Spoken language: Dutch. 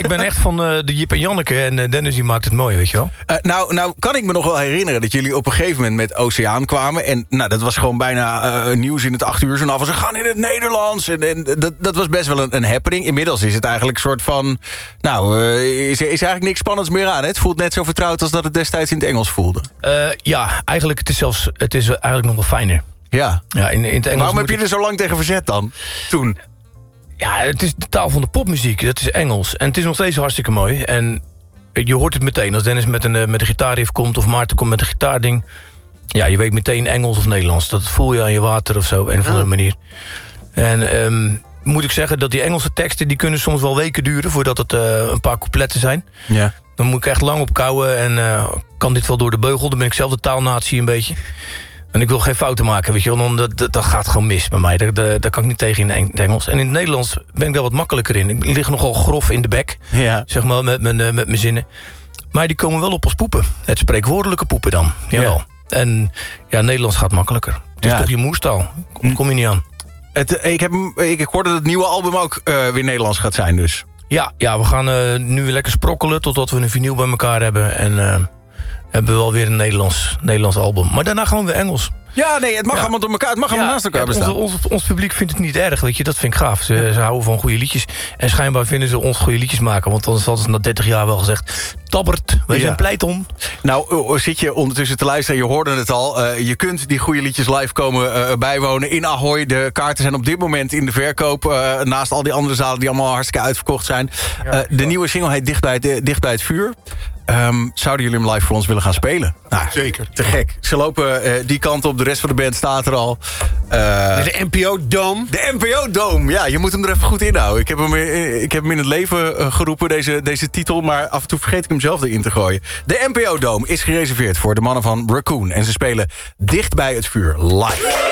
ik ben echt van de Jip en Janneke. En Dennis die maakt het mooi, weet je wel. Nou kan ik me nog wel herinneren dat jullie op een gegeven moment met Oceaan kwamen. En dat was gewoon bijna nieuws in het 8 uur journaal. Ze gaan in het Nederlands. En dat was best wel een happening. Inmiddels is het eigenlijk een soort van... is eigenlijk niks spannends meer aan. Hè? Het voelt net zo vertrouwd als dat het destijds in het Engels voelde. Ja, eigenlijk het is eigenlijk nog wel fijner. Ja. In het Engels. Waarom heb je er zo lang tegen verzet dan? Toen? Ja, het is de taal van de popmuziek. Dat is Engels. En het is nog steeds hartstikke mooi. En je hoort het meteen. Als Dennis met een gitaarriff komt... of Maarten komt met een gitaarding... ja, je weet meteen Engels of Nederlands. Dat voel je aan je water of zo, op een of andere manier. En moet ik zeggen dat die Engelse teksten... die kunnen soms wel weken duren... voordat het een paar coupletten zijn. Ja. Dan moet ik echt lang op kouwen. En kan dit wel door de beugel. Dan ben ik zelf de taalnatie een beetje... En ik wil geen fouten maken, weet je wel. Dat gaat gewoon mis bij mij. Daar kan ik niet tegen in het Engels. En in het Nederlands ben ik daar wat makkelijker in. Ik lig nogal grof in de bek, zeg maar, met mijn zinnen. Maar die komen wel op als poepen. Het spreekwoordelijke poepen dan. Jawel. Ja. En ja, Nederlands gaat makkelijker. Het is toch je moerstaal. Kom je niet aan. Ik hoorde dat het nieuwe album ook weer Nederlands gaat zijn dus. Ja, we gaan nu weer lekker sprokkelen... totdat we een vinyl bij elkaar hebben. En... hebben we wel weer een Nederlands album. Maar daarna gaan we weer Engels. Ja, nee, het mag allemaal door elkaar. Het mag allemaal naast elkaar bestaan. Ons publiek vindt het niet erg, weet je. Dat vind ik gaaf. Ze houden van goede liedjes. En schijnbaar vinden ze ons goede liedjes maken. Want dan hadden ze na 30 jaar wel gezegd... Tabbert, wij zijn Pleiton. Nou, zit je ondertussen te luisteren, je hoorde het al. Je kunt die goede liedjes live komen bijwonen in Ahoy. De kaarten zijn op dit moment in de verkoop. Naast al die andere zalen die allemaal hartstikke uitverkocht zijn. De nieuwe single heet Dicht bij het vuur. Zouden jullie hem live voor ons willen gaan spelen? Nou, zeker. Te gek. Ze lopen die kant op. De rest van de band staat er al. De NPO Dome. De NPO Dome. Ja, je moet hem er even goed inhouden. Ik heb hem in het leven geroepen, deze titel. Maar af en toe vergeet ik hem zelf erin te gooien. De NPO Dome is gereserveerd voor de mannen van Raccoon. En ze spelen Dicht bij het vuur live.